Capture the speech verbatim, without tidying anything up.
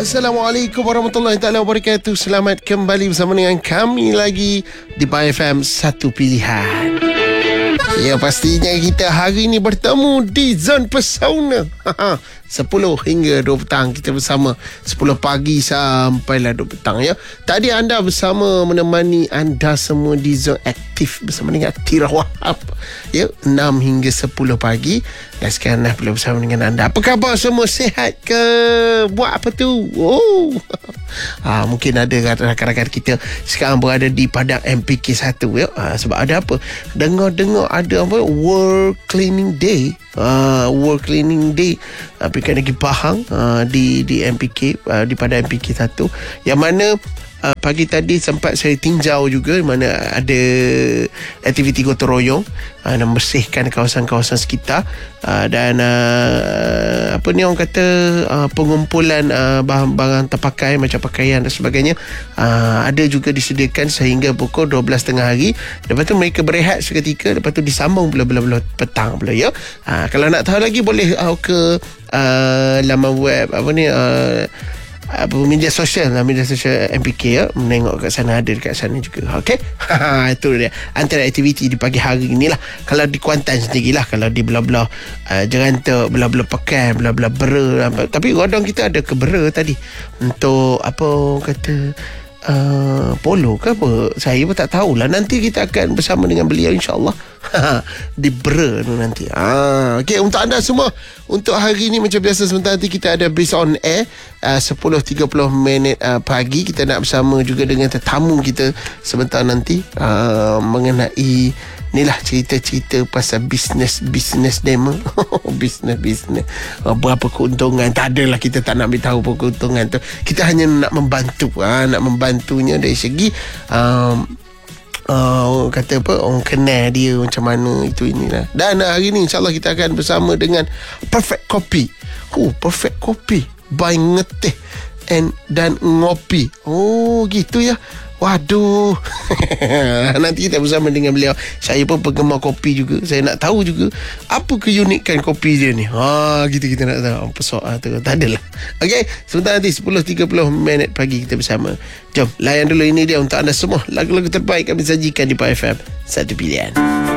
Assalamualaikum warahmatullahi taala wabarakatuh. Selamat kembali bersama dengan kami lagi di Pi F M Satu Pilihan. Ya, pastinya kita hari ini bertemu di Zon Pesona. sepuluh hingga dua petang kita bersama. sepuluh pagi sampailah dua petang ya. Tadi anda bersama menemani anda semua di Zon Aktif bersama dengan Tira Wahab. Ya, enam hingga sepuluh pagi. Dan sekarang dah boleh bersama dengan anda. Apa khabar semua? Sihat ke? Buat apa tu? Oh. Ha, mungkin ada rakan-rakan kita sekarang berada di Padang M P K satu ya. Ha, sebab ada apa? Dengar-dengar ada apa? World Cleaning Day. Uh, World Cleaning Day uh, Pikan Negeri Pahang uh, di di M P K uh, di pada M P K satu yang mana uh, pagi tadi sempat saya tinjau juga, mana ada aktiviti gotong royong uh, dan membersihkan kawasan-kawasan sekitar uh, dan uh, apa ni orang kata uh, pengumpulan uh, bahan-bahan terpakai macam pakaian dan sebagainya uh, ada juga disediakan sehingga pukul dua belas tiga puluh hari. Lepas tu mereka berehat seketika, lepas tu disambung pula-pula petang pula ya. Uh, kalau nak tahu lagi boleh uh, ke uh, laman web apa ni uh, apa media sosial lah, media sosial M P K ya, menengok kat sana, ada dekat sana juga. Okey. Itu dia antara aktiviti di pagi hari inilah. Kalau di Kuantan sendirilah, kalau di belah-belah uh, Jerantak, belah-belah Pekan, belah-belah Bera, tapi rodong kita ada ke Bera tadi untuk apa kata Uh, polo ke apa, saya pun tak tahulah. Nanti kita akan bersama dengan beliau insyaAllah di Bera tu nanti. ah, Okay, untuk anda semua, untuk hari ni macam biasa sebentar nanti kita ada Biz on Air uh, sepuluh tiga puluh minit uh, pagi. Kita nak bersama juga dengan tetamu kita sebentar nanti uh, mengenai inilah cerita-cerita pasal bisnes-bisnes demo. Bisnes-bisnes uh, berapa keuntungan. Tak adalah, kita tak nak beritahu apa keuntungan tu. Kita hanya nak membantu ha, nak membantunya dari segi um, uh, kata apa, orang kenal dia macam mana itu inilah. Dan uh, hari ni insyaAllah kita akan bersama dengan Perfect Coffee. Oh, Perfect Coffee by Ngeteh and dan Ngopi. Oh gitu ya. Waduh. Nanti kita bersama dengan beliau. Saya pun penggemar kopi juga. Saya nak tahu juga apa keunikan kopi dia ni. Ha, gitu kita nak tahu. Apa soal tu? Tak adalah. Okey, sebentar nanti sepuluh tiga puluh minit pagi kita bersama. Jom, layan dulu, ini dia untuk anda semua lagu-lagu terbaik kami sajikan di Pi F M Satu Pilihan.